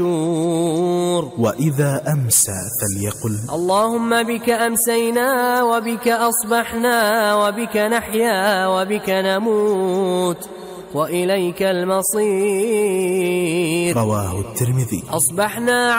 وإذا أمسى فليقل اللهم بك أمسينا وبك أصبحنا وبك نحيا وبك نموت وإليك المصير. رواه الترمذي. أصبحنا